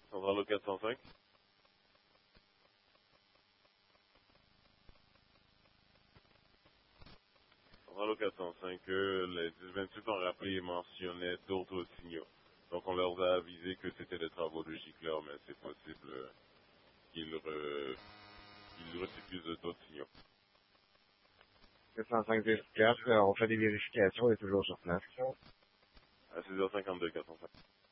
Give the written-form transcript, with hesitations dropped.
Centrale au 405. Centrale au 405, les 1028 ont rappelé et mentionné d'autres signaux. Donc on leur a avisé que c'était des travaux de gicleur, mais c'est possible qu'ils rediffusent d'autres signaux. 405-4, on fait des vérifications, on est toujours sur place. À 6h52, 405.